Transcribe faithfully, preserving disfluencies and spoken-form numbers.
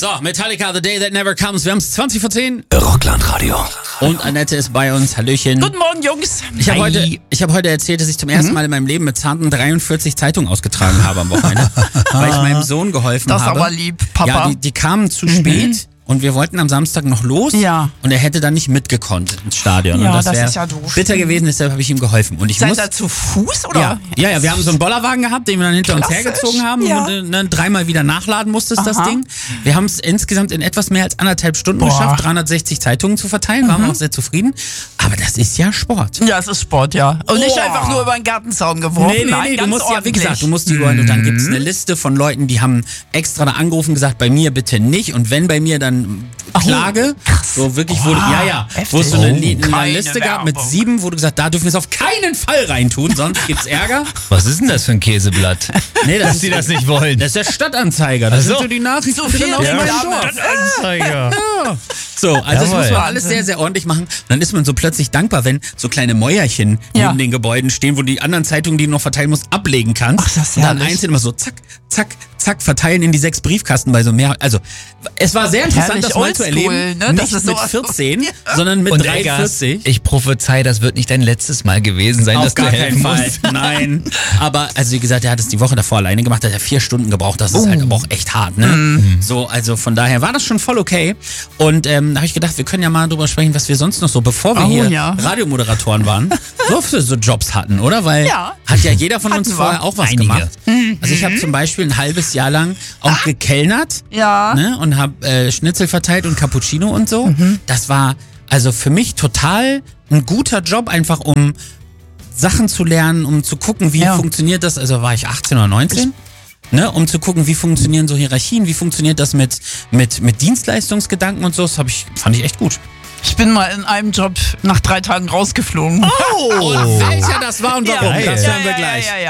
So, Metallica, The Day That Never Comes. Wir haben es zwanzig vor zehn. Rockland Radio. Und Annette ist bei uns. Hallöchen. Guten Morgen, Jungs. Ich habe heute, ich hab heute erzählt, dass ich zum ersten Mal in meinem Leben mit zarten dreiundvierzig Zeitungen ausgetragen habe am Wochenende, weil ich meinem Sohn geholfen Das ist habe. aber lieb, Papa. Ja, die, die kamen zu spät. Und wir wollten am Samstag noch los Ja. und er hätte dann nicht mitgekonnt ins Stadion. Ja, und das, das wäre ist ja doof. bitter gewesen, deshalb habe ich ihm geholfen. Und ich Seid muss, ihr zu Fuß, oder? ja, ja, ja, wir haben so einen Bollerwagen gehabt, den wir dann hinter uns Klassisch, hergezogen haben. ja. Und äh, ne, dreimal wieder nachladen musstest das Aha. Ding. Wir haben es insgesamt in etwas mehr als anderthalb Stunden Boah. geschafft, dreihundertsechzig Zeitungen zu verteilen. Waren wir auch sehr zufrieden. Aber das ist ja Sport. Ja, es ist Sport, ja. Und nicht Boah. einfach nur über den Gartenzaun geworfen. Nee, nee, Nein, nee, du ganz musst ja, wie ordentlich. gesagt, du musst die Leute, und dann gibt's eine Liste von Leuten, die haben extra da angerufen und gesagt, bei mir bitte nicht und wenn bei mir, dann Klage. So wirklich, wo du, ja, ja, wo es so eine, Li- eine Keine Liste gab mit Werbung. sieben, wo du gesagt, da dürfen wir es auf keinen Fall reintun, sonst gibt's Ärger. Was ist denn das für ein Käseblatt? Nee, das Dass ist, die das nicht wollen. das ist der Stadtanzeiger. Das Ach so. sind so die Nachrichten So viel aus ja, meinem ja, Dorf. Anzeiger. So, also das Jawohl. muss man alles sehr, sehr ordentlich machen. Und dann ist man so plötzlich dankbar, wenn so kleine Mäuerchen Ja. neben den Gebäuden stehen, wo die anderen Zeitungen, die du noch verteilen musst, ablegen kannst. Ach, das ist und dann herrlich. einzeln immer so zack, zack, zack, verteilen in die sechs Briefkasten bei so mehr. Also, es war sehr interessant, Herrlich das mal zu oldschool, erleben. ne? Das Nicht ist mit sowas- vierzehn, Ja. sondern mit Und drei Eggers, vierzig. ich prophezei, das wird nicht dein letztes Mal gewesen sein, dass Auf gar du keinen helfen Fall. musst. Nein. Aber, also wie gesagt, er hat es die Woche davor alleine gemacht, hat er vier Stunden gebraucht. Das ist halt aber auch echt hart, ne? So, also von daher war das schon voll okay. Und ähm, da habe ich gedacht, wir können ja mal drüber sprechen, was wir sonst noch so, bevor wir Oh, hier ja. Radiomoderatoren waren, so für so Jobs hatten, oder? Weil Ja. hat ja jeder von uns Hatten wir. vorher auch was Einige. gemacht. Also ich habe zum Beispiel ein halbes Jahr lang auch gekellnert. Ja. Ne, und habe äh, Schnitzel verteilt und Cappuccino und so. Das war also für mich total ein guter Job, einfach um Sachen zu lernen, um zu gucken, wie Ja. funktioniert das. Also war ich achtzehn oder neunzehn. Ne, um zu gucken, wie funktionieren so Hierarchien, wie funktioniert das mit, mit, mit Dienstleistungsgedanken und so. Das hab ich, fand ich echt gut. Ich bin mal in einem Job nach drei Tagen rausgeflogen. Oh! Und welcher das war und warum, Ja. das Geil. hören wir Ja, ja, gleich. ja, ja, ja.